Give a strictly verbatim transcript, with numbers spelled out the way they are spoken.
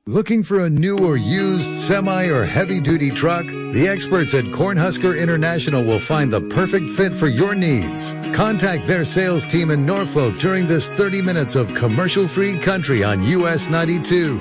Looking for a new or used semi or heavy-duty truck? The experts at Cornhusker International will find the perfect fit for your needs. Contact their sales team in Norfolk during this thirty minutes of commercial-free country on U S ninety-two.